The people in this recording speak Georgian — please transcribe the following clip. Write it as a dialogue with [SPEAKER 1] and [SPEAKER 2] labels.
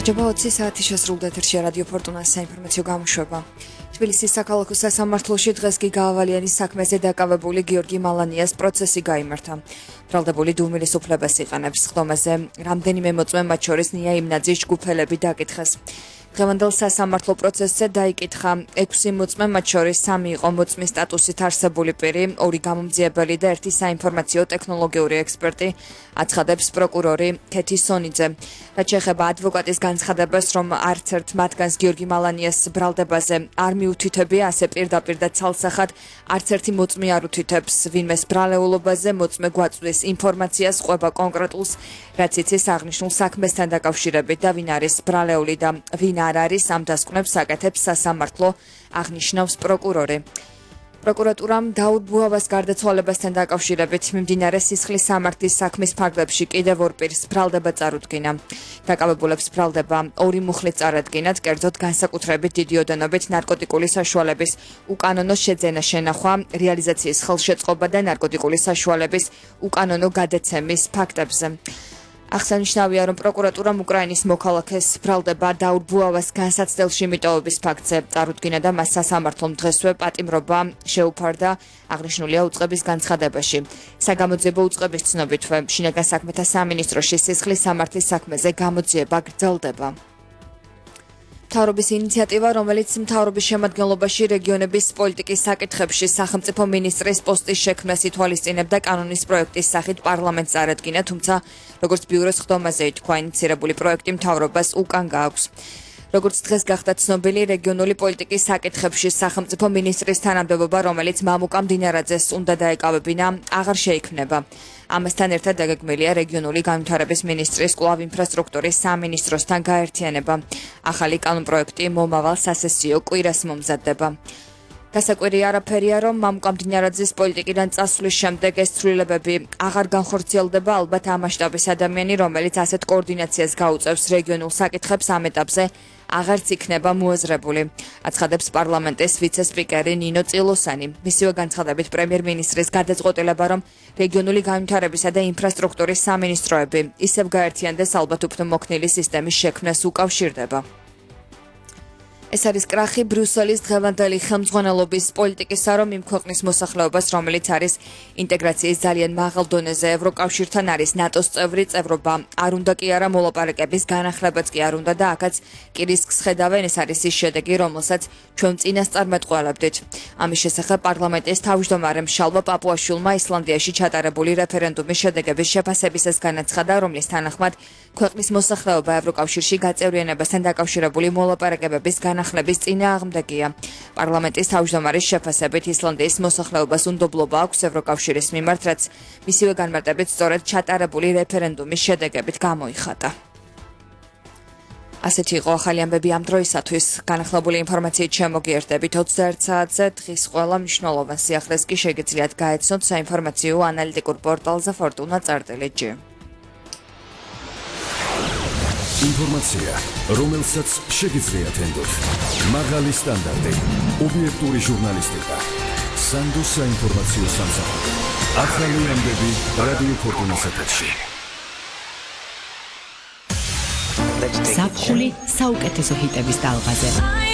[SPEAKER 1] გამარჯობა 20 საათი შესრულდა ეთერში რადიო ფორტუნას საინფორმაციო გამოშვება. თბილისის საქალაქო სასამართლოში დღეს გიგაავალიანის საქმეზე დაკავებული გიორგი მალანიას პროცესი გაიმართა. ბრალდებული დუმილის უფლებას იყენებს. ხდომაზე რამდენიმე მოწმე, მათ შორის ნია იმნაძის ჯგუფელები დაკითხეს. დღევანდელ სასამართლო პროცესზე დაიკითხა 6 მოწმე, მათ შორის 3 იყო მოწმის სტატუსით არსებული პირი, 2 გამომძიებელი და 1 საინფორმაციო ტექნოლოგიური ექსპერტი, აცხადებს პროკურორი ქეთი სონიძე. რაც შეეხება ადვოკატის განცხადებას, რომ არც ერთ მათგანს გიორგი მალანიას ბრალდებაზე არ მიუთითებია, ასე პირდაპირ და ცალსახად არც ერთი მოწმე არ უთითებს ვინმეს ბრალეულობაზე, მოწმე გვაწვდის ინფორმაციას, ყვება კონკრეტულს, რაც იცის აღნიშნულ საქმესთან დაკავშირებით და ვინ არის ბრალეული და ვინ არ არის, ამ დასკვნებს აკეთებს სასამართლო, აღნიშნავს პროკურორი. პროკურატურამ დაურ ბუავას გარდაცვალებასთან დაკავშირებით მიმდინარე სისხლის სამართლის საქმის ფარგლებში კიდევ 2 პირს ბრალდება წარუდგინა. დაკავებულებს ბრალდება 2 მუხლით წარადგინათ, კერძოდ განსაკუთრებით დიდი ოდენობით ნარკოტიკული საშუალების უკანონო შეძენა შენახვა, რეალიზაციის ხელშეწყობა და ნარკოტიკული საშუალების უკანონო გადაცემის ფაქტებზე. აღსანიშნავია, რომ პროკურატურამ უკრაინის მოქალაქეს ბრალდება დაურ ბუავას განსაცდელში მიტოვების ფაქტზე წარუდგინა და მას სასამართლომ დღესვე პატიმრობა შეუფარდა, აღნიშნულია უწყების განცხადებაში. საგამოძიებო უწყების ცნობითვე შინაგან საქმეთა სამინისტროში სისხლის სამართლის საქმეზე გამოძიება გრძელდება. მთავრობის ინიციატივა, რომელიც მთავრობის შემადგენლობაში რეგიონების პოლიტიკის საკითხებში სახელმწიფო მინისტრის პოსტის შექმნას ითვალისწინებდა, კანონის პროექტის სახით პარლამენტს წარადგინა, თუმცა როგორც ბიუროს ხდომაზე ითქვა, ინიცირებული პროექტი მთავრობას უკან გააქვს. როგორც დღეს გახდა ცნობილი, რეგიონული პოლიტიკის საკითხებში სახელმწიფო მინისტრის თანამდებობა, რომელიც მამუკა მდინარაძეს უნდა დაეკავებინა, აღარ შეიქმნება. ამასთან ერთად დაგეგმილია რეგიონული განვითარების მინისტრის კვლავ ინფრასტრუქტურის სამინისტროსთან გაერთიანება. ახალი კანონპროექტი მომავალ სასესიო კვირას მომზადდება. გასაკვირი არაფერია, რომ მამუკა მდინარაძის პოლიტიკიდან წასვლის შემდეგ ეს ცვლილებები აღარ განხორციელდება, ალბათ ამ მასშტაბის ადამიანი, რომელიც ასეთ კოორდინაციას გაუწევს რეგიონულ საკითხებს, ამ ეტაპზე აღარც იქნება მოაზრებული, აცხადებს პარლამენტის ვიცე-სპიკერი ნინო წილოსანი. მისივე განცხადებით პრემიერ-მინისტრის გადაწყვეტილება, რომ რეგიონული განვითარებისა და ინფრასტრუქტურის სამინისტროები ისევ გაერთიანდეს, ალბათ უფრო მოქნილი სისტემის შექმნას უკავშირდება. ეს არის კრახი ბრიუსელის დღევანდელი ხელმძღვანელობის პოლიტიკისა, რომ იმ ქვეყნის მოსახლეობას, რომელიც არის ინტეგრაციის ძალიან მაღალ დონეზე ევროკავშირთან, არის ნატოს წევრი, წევრობა არ უნდა კი არა, მოლაპარაკების განახლებაც კი არ უნდა და აქაც კი რისკს ხედავენ, ეს არის ის შედეგი, რომელსაც ჩვენ წინასწარ მეტყველებდით. ამის შესახებ პარლამენტის თავმჯდომარემ შალვა პაპუაშვილმა ისლანდიაში ჩატარებული რეფერენდუმის შედეგების შეფასებისას განაცხადა, რომლის თანახმად ქვეყნის მოსახლეობა ევროკავშირში გაწევრიანებასთან დაკავშირებული მოლაპარაკებების განახლების წინააღმდეგია. პარლამენტის თავმჯდომარის შეფასებით ისლანდიის მოსახლეობას უნდობლობა აქვს ევროკავშირის მიმართ, რაც მისივე განმარტებით სწორედ ჩატარებული რეფერენდუმის შედეგებით გამოიხატა. ასეთი იყო ახალი ამბები ამ დროისათვის. განახლებული ინფორმაციით შემოგიერთდებით 21 საათზე. დღის ყველა მნიშვნელოვან სიახლეს კი შეგიძლიათ გაეცნოთ საინფორმაციო ანალიტიკურ პორტალზე fortuna.gr.
[SPEAKER 2] ინფორმაცია, რომელსაც შეგიძლიათ ენდოთ. მაღალი სტანდარტი, ობიექტური ჟურნალისტიკა. სანდო საინფორმაციო სამსახური. ახალი ამბები რადიო ფორტუნას ეთერში.
[SPEAKER 3] საფხული საუკეთესო ჰიტების ტალღაზე.